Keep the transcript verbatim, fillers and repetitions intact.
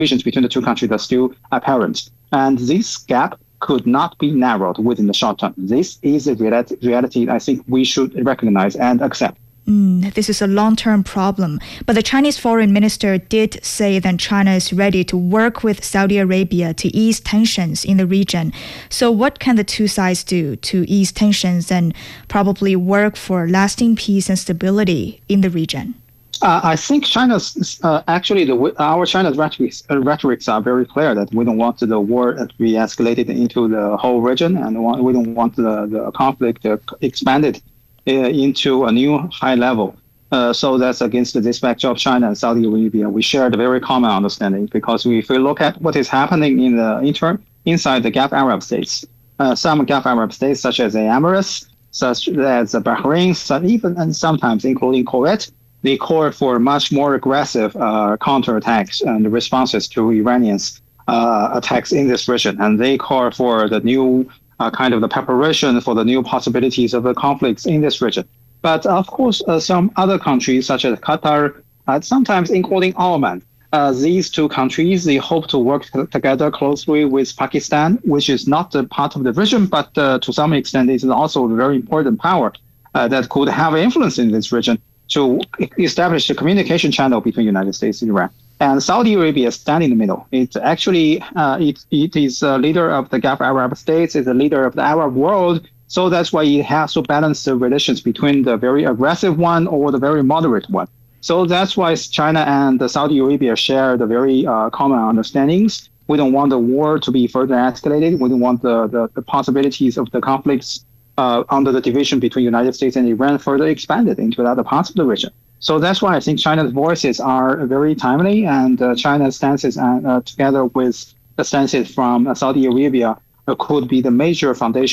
divisions between the two countries are still apparent. And this gap could not be narrowed within the short term. This is a reality I think we should recognize and accept. Mm, this is a long-term problem. But the Chinese foreign minister did say that China is ready to work with Saudi Arabia to ease tensions in the region. So what can the two sides do to ease tensions and probably work for lasting peace and stability in the region? Uh, I think China's uh, actually the our China's rhetorics, uh, rhetorics are very clear that we don't want the war to be escalated into the whole region, and we don't want the, the conflict uh, expanded uh, into a new high level. Uh, so that's against this backdrop. China and Saudi Arabia, we share the very common understanding, because if we look at what is happening in the inter inside the Gulf Arab states, uh, some Gulf Arab states such as the Emirates, such as Bahrain, so even and sometimes including Kuwait, they call for much more aggressive uh, counterattacks and responses to Iranians' uh, attacks in this region. And they call for the new uh, kind of the preparation for the new possibilities of the conflicts in this region. But of course, uh, some other countries such as Qatar, uh, sometimes including Oman, uh, these two countries, they hope to work t- together closely with Pakistan, which is not a part of the region, but uh, to some extent is also a very important power uh, that could have influence in this region, to establish a communication channel between the United States and Iran. And Saudi Arabia stand in the middle. It's actually, uh, it, it is a leader of the Gulf Arab states, it's a leader of the Arab world. So that's why it has to balance the relations between the very aggressive one or the very moderate one. So that's why China and Saudi Arabia share the very uh, common understandings. We don't want the war to be further escalated. We don't want the, the, the possibilities of the conflicts Uh, under the division between the United States and Iran further expanded into other parts of the region. So that's why I think China's voices are very timely, and uh, China's stances, uh, uh, together with the stances from uh, Saudi Arabia, uh, could be the major foundation